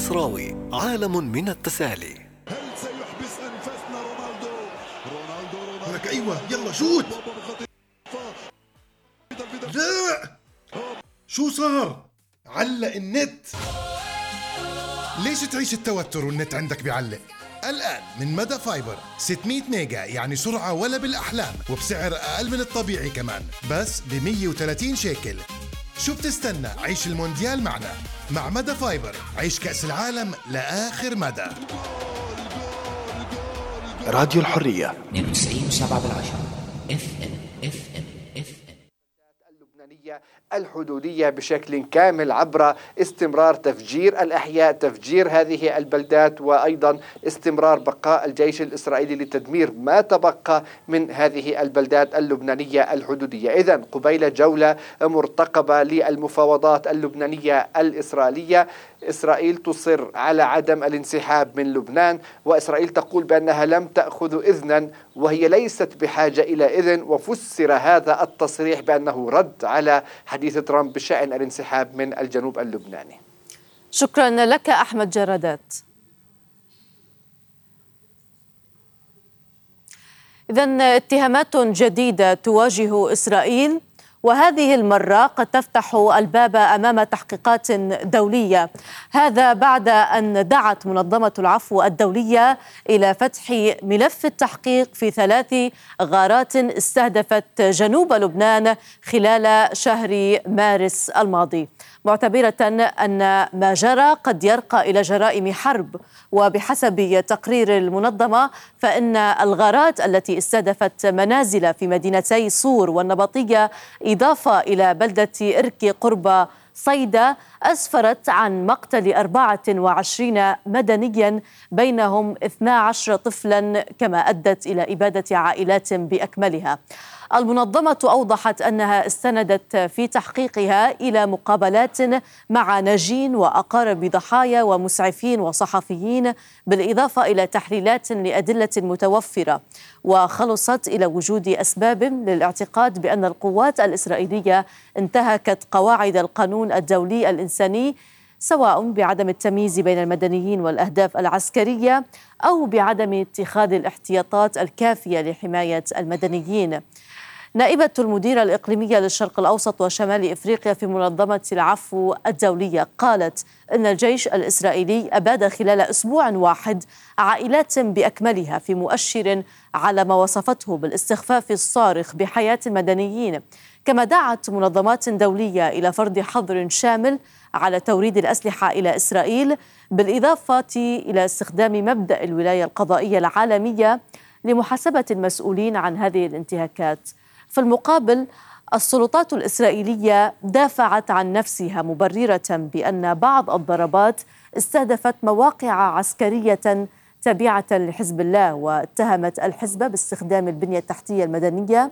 المصراوي، عالم من التسالي. هل سيحبس أنفاسنا رونالدو؟ لك أيوة يلا شوت. لا شو صار؟ علق النت. ليش تعيش التوتر والنت عندك بيعلق؟ الآن من مدى فايبر 600 ميجا، يعني سرعة ولا بالأحلام، وبسعر أقل من الطبيعي كمان، بس ب 130 شيكل. شو بتستنى؟ عيش المونديال معنا. مع مدى فايبر عيش كأس العالم لآخر مدى. راديو الحرية 92.7 FM. اللبنانية الحدودية بشكل كامل عبر استمرار تفجير الأحياء، تفجير هذه البلدات، وأيضا استمرار بقاء الجيش الإسرائيلي لتدمير ما تبقى من هذه البلدات اللبنانية الحدودية. إذن قبيل جولة مرتقبة للمفاوضات اللبنانية الإسرائيلية، إسرائيل تصر على عدم الانسحاب من لبنان، وإسرائيل تقول بأنها لم تأخذ إذنا وهي ليست بحاجة إلى إذن، وفسر هذا التصريح بأنه رد على حديث ترامب بشأن الانسحاب من الجنوب اللبناني. شكرا لك أحمد جرادات. إذن اتهامات جديدة تواجه إسرائيل، وهذه المرة قد تفتح الباب أمام تحقيقات دولية. هذا بعد أن دعت منظمة العفو الدولية إلى فتح ملف التحقيق في 3 غارات استهدفت جنوب لبنان خلال شهر مارس الماضي، معتبرة أن ما جرى قد يرقى إلى جرائم حرب. وبحسب تقرير المنظمة فإن الغارات التي استهدفت منازل في مدينتي صور والنبطية إضافة إلى بلدة إركي قرب صيدا أسفرت عن مقتل 24 مدنيا بينهم 12 طفلا، كما أدت إلى إبادة عائلات بأكملها. المنظمة أوضحت أنها استندت في تحقيقها إلى مقابلات مع ناجين وأقارب ضحايا ومسعفين وصحفيين، بالإضافة إلى تحليلات لأدلة متوفرة، وخلصت إلى وجود أسباب للاعتقاد بأن القوات الإسرائيلية انتهكت قواعد القانون الدولي الإنساني، سواء بعدم التمييز بين المدنيين والأهداف العسكرية أو بعدم اتخاذ الاحتياطات الكافية لحماية المدنيين. نائبة المديرة الإقليمية للشرق الأوسط وشمال إفريقيا في منظمة العفو الدولية قالت إن الجيش الإسرائيلي أباد خلال أسبوع واحد عائلات بأكملها، في مؤشر على ما وصفته بالاستخفاف الصارخ بحياة المدنيين. كما دعت منظمات دولية إلى فرض حظر شامل على توريد الأسلحة إلى إسرائيل، بالإضافة إلى استخدام مبدأ الولاية القضائية العالمية لمحاسبة المسؤولين عن هذه الانتهاكات. في المقابل، السلطات الإسرائيلية دافعت عن نفسها، مبررة بأن بعض الضربات استهدفت مواقع عسكرية تابعة لحزب الله، واتهمت الحزب باستخدام البنية التحتية المدنية